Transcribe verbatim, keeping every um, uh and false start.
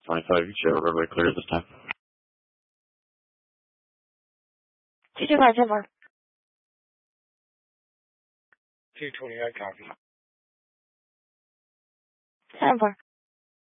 twenty-five, you show roadway clear this time. two two five, ten four. two twenty, I copy. ten four.